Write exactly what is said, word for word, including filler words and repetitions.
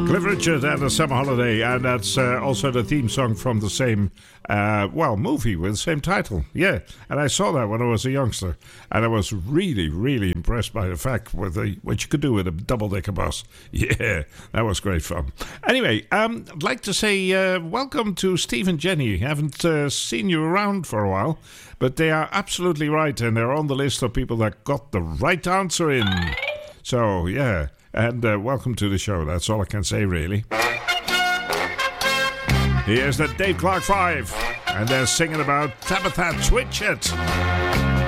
Cliff Richard and a Summer Holiday, and that's uh, also the theme song from the same, uh, well, movie with the same title. Yeah, and I saw that when I was a youngster, and I was really, really impressed by the fact with the, what you could do with a double-decker bus. Yeah, that was great fun. Anyway, um, I'd like to say uh, welcome to Steve and Jenny. Haven't uh, seen you around for a while, but they are absolutely right, and they're on the list of people that got the right answer in. So, yeah. And uh, welcome to the show. That's all I can say, really. Here's the Dave Clark Five, and they're singing about Tabitha Twitchett.